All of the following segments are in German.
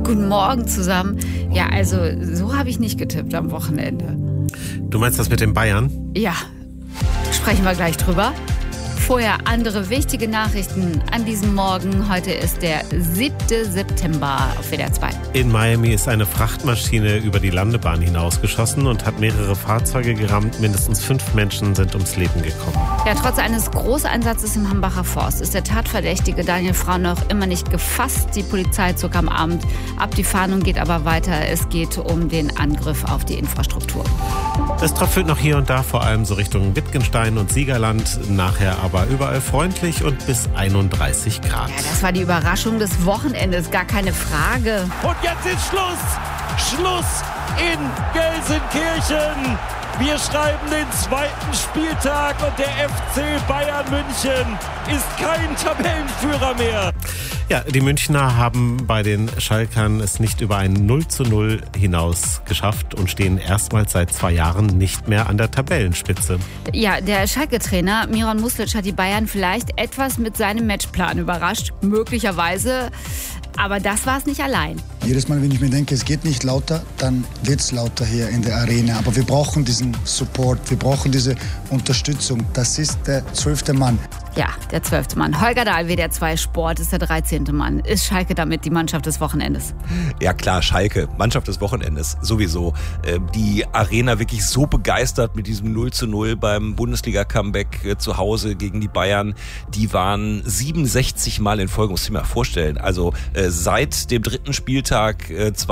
Guten Morgen zusammen. Ja, also so habe ich nicht getippt am Wochenende. Du meinst das mit den Bayern? Ja, sprechen wir gleich drüber. Vorher andere wichtige Nachrichten an diesem Morgen. Heute ist der 7. September auf WDR 2. In Miami ist eine Frachtmaschine über die Landebahn hinausgeschossen und hat mehrere Fahrzeuge gerammt. Mindestens 5 Menschen sind ums Leben gekommen. Ja, trotz eines Großeinsatzes im Hambacher Forst ist der Tatverdächtige Daniel Frau noch immer nicht gefasst. Die Polizei zog am Abend ab. Die Fahndung geht aber weiter. Es geht um den Angriff auf die Infrastruktur. Es tröpfelt noch hier und da, vor allem so Richtung Wittgenstein und Siegerland. Nachher aber überall freundlich und bis 31 Grad. Ja, das war die Überraschung des Wochenendes, gar keine Frage. Und jetzt ist Schluss! Schluss in Gelsenkirchen! Wir schreiben den 2. Spieltag und der FC Bayern München ist kein Tabellenführer mehr. Ja, die Münchner haben bei den Schalkern es nicht über ein 0:0 hinaus geschafft und stehen erstmals seit 2 Jahren nicht mehr an der Tabellenspitze. Ja, der Schalke-Trainer Miran Muslic hat die Bayern vielleicht etwas mit seinem Matchplan überrascht, möglicherweise. Aber das war es nicht allein. Jedes Mal, wenn ich mir denke, es geht nicht lauter, dann wird es lauter hier in der Arena. Aber wir brauchen diesen Support, wir brauchen diese Unterstützung. Das ist der 12. Mann. Ja, der 12. Mann. Holger Dahl, WDR 2 Sport, ist der 13. Mann. Ist Schalke damit die Mannschaft des Wochenendes? Ja klar, Schalke, Mannschaft des Wochenendes, sowieso. Die Arena wirklich so begeistert mit diesem 0:0 beim Bundesliga-Comeback zu Hause gegen die Bayern. Die waren 67 Mal in Folge, muss ich mir mal vorstellen. Also seit dem 3. Spieltag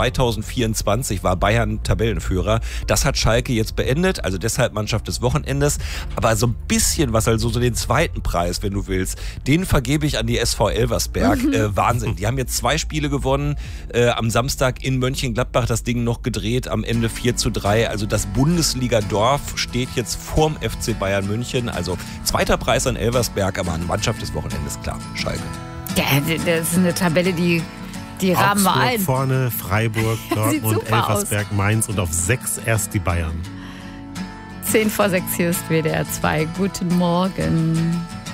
2024 war Bayern Tabellenführer. Das hat Schalke jetzt beendet, also deshalb Mannschaft des Wochenendes. Aber so ein bisschen was, also so den zweiten Preis, wenn du willst, den vergebe ich an die SV Elversberg. Wahnsinn. Die haben jetzt 2 Spiele gewonnen. Am Samstag in Mönchengladbach das Ding noch gedreht, am Ende 4:3. Also das Bundesliga-Dorf steht jetzt vorm FC Bayern München. Also 2. Preis an Elversberg, aber an Mannschaft des Wochenendes, klar, Schalke. Ja, das ist eine Tabelle, die rahmen wir ein. Vorne, Freiburg, Dortmund, Elversberg, Mainz und auf 6 erst die Bayern. 10 vor 6, hier ist WDR 2. Guten Morgen.